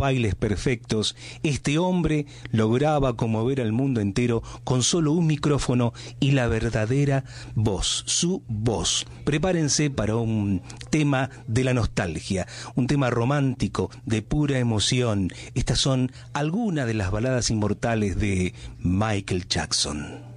bailes perfectos, este hombre lograba conmover al mundo entero con solo un micrófono y la verdadera voz, su voz. Prepárense para un tema de la nostalgia, un tema romántico, de pura emoción. Estas son algunas de las baladas inmortales de Michael Jackson.